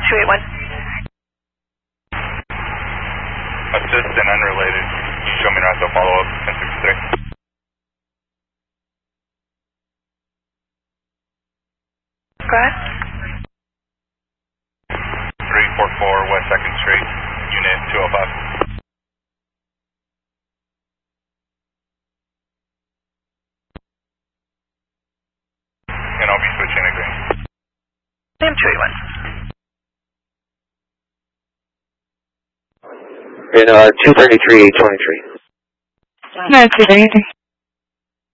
281. Assist and unrelated. Show me Razo follow-up, 1063. Go ahead. 344 West 2nd Street, Unit 205. And I'll be switching to green. Same 281. And 233, 823. No, 233.